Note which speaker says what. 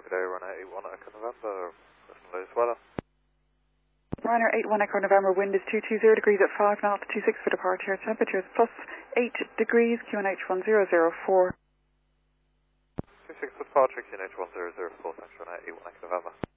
Speaker 1: good day, Runner 81 Echo November, listen to latest weather.
Speaker 2: Ryanair 81 Echo November, wind is 220 degrees at 5 knots, 26 for departure, temperature is plus 8 degrees, QNH 1004.
Speaker 1: 26 for departure, QNH 1004, thanks Runner 81 Echo November.